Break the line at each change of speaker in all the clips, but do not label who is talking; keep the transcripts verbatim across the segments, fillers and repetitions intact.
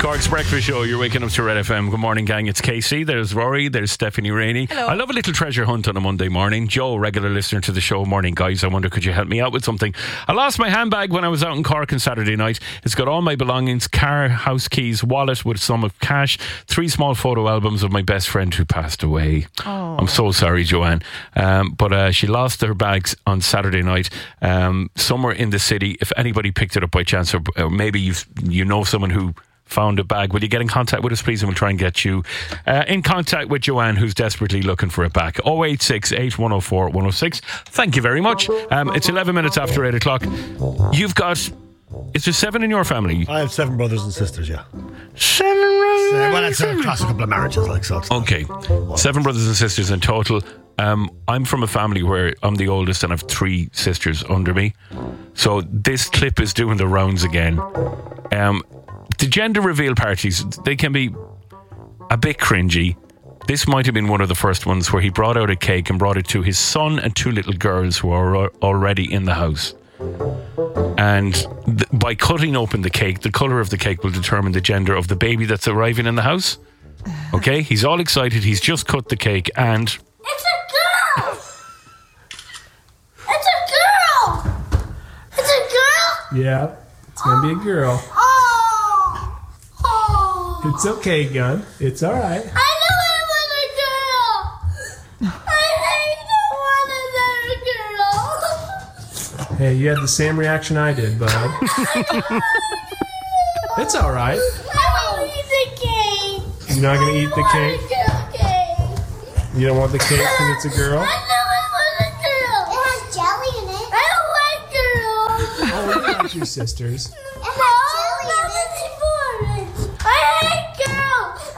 Cork's Breakfast Show. You're waking up to Red F M. Good morning, gang. It's Casey. There's Rory. There's Stephanie Rainey.
Hello.
I love a little treasure hunt on a Monday morning. Joe, regular listener to the show. Morning, guys. I wonder, could you help me out with something? I lost my handbag when I was out in Cork on Saturday night. It's got all my belongings, car, house keys, wallet with some of cash, three small photo albums of my best friend who passed away.
Oh.
I'm so sorry, Joanne. Um, but uh, she lost her bags on Saturday night um, somewhere in the city. If anybody picked it up by chance, or, or maybe you you know someone who found a bag, will you get in contact with us, please, and we'll try and get you uh, in contact with Joanne, who's desperately looking for it back. oh eight six eight, one oh four, one oh six. Thank you very much. Um, it's eleven minutes after eight o'clock. You've got, is there seven in your family?
I have seven brothers and sisters, yeah.
Seven brothers?
Uh, well, it's across a couple of marriages, like so.
Okay, seven brothers and sisters in total. Um, I'm from a family where I'm the oldest and I have three sisters under me. So this clip is doing the rounds again. Um, the gender reveal parties, they can be a bit cringy. This might have been one of the first ones where he brought out a cake and brought it to his son and two little girls who are already in the house. And th- by cutting open the cake, the colour of the cake will determine the gender of the baby that's arriving in the house. Okay, he's all excited. He's just cut the cake and...
It's a girl! It's a girl! It's a girl?
Yeah, it's gonna be a girl.
Oh! Oh!
It's okay, Gun. It's all right.
I knew it was a girl! I hate the one another girl!
Hey, you had the same reaction I did, bud. It's all right.
I won't eat the cake!
You're not gonna eat the cake?
I cake!
You don't want the cake because it's a girl?
I knew it was a girl! It has jelly in it. I don't like girls!
Oh, you like your sisters.
It has jelly in it. I hate girls!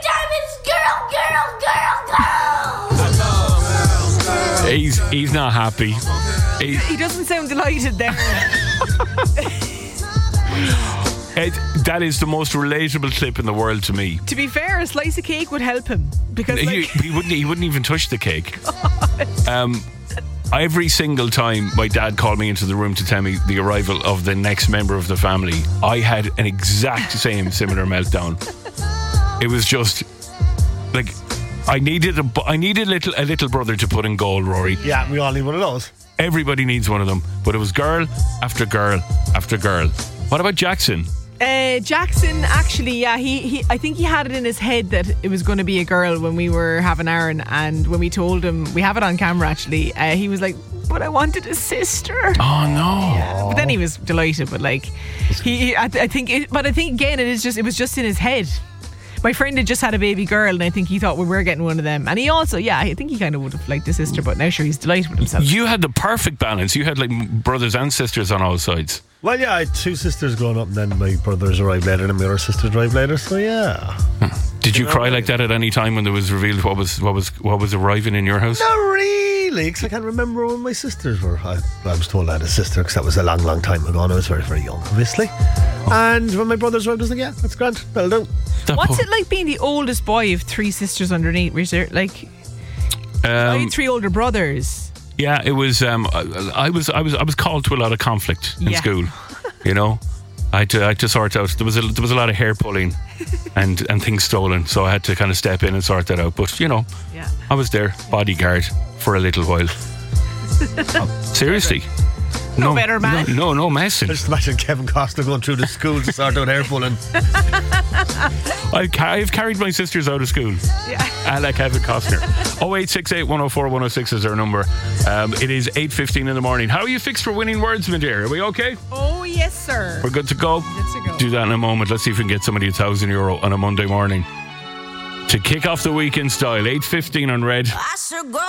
Every time it's girl, girl, girl, girl!
He's, he's not happy. He,
He doesn't sound delighted there.
it, that is the most relatable clip in the world to me.
To be fair, a slice of cake would help him because
He,
like,
he wouldn't. He wouldn't even touch the cake. Um, every single time my dad called me into the room to tell me the arrival of the next member of the family, I had an exact same similar meltdown. It was just like I needed a. I needed a little a little brother to put in goal, Rory.
Yeah, we all need one of those.
Everybody needs one of them, but it was girl after girl after girl. What about Jackson?
Uh, Jackson, actually, yeah, he, he, I think he had it in his head that it was going to be a girl when we were having Aaron, and when we told him, we have it on camera actually, uh, he was like, but I wanted a sister.
Oh no!
Yeah, but then he was delighted, but like, he, he I, I think, it, but I think again, it is just, it was just in his head. My friend had just had a baby girl, and I think he thought we were getting one of them. And he also, yeah, I think he kind of would have liked a sister, but now sure he's delighted with himself.
You had the perfect balance. You had like brothers and sisters on all sides.
Well, yeah, I had two sisters growing up, and then my brothers arrived later, and my other sisters arrived later. So yeah.
Did you
You know,
cry like that at any time when there was revealed what was what was what was arriving in your house?
Not really, because I can't remember when my sisters were. I, I was told I had a sister because that was a long, long time ago, and I was very, very young, obviously. And when my brothers arrived, I was like, yeah, that's grand, that'll do.
That
What's
po-
it like being the oldest boy of three sisters underneath? Was there like I
Um,
had three older brothers?
yeah, it was. Um, I, I was. I was. I was called to a lot of conflict in
Yeah.
school. You know, I had to. I had to sort out. There was a. There was a lot of hair pulling, and and things stolen. So I had to kind of step in and sort that out. But you know,
Yeah.
I was their bodyguard for a little while. Oh, seriously.
No better man.
No, no, no messing.
I just imagine Kevin Costner going through the school to sort out hair pulling.
I've, ca- I've carried my sisters out of school.
Yeah.
I like Kevin Costner. oh eight six eight, one oh four, one oh six is our number. Um, it is eight fifteen in the morning. How are you fixed for winning words, my dear? Are we okay?
Oh yes, sir.
We're good to go?
Good to go.
Do that in a moment. Let's see if we can get somebody a thousand euro on a Monday morning to kick off the weekend style. eight fifteen on Red.
I should go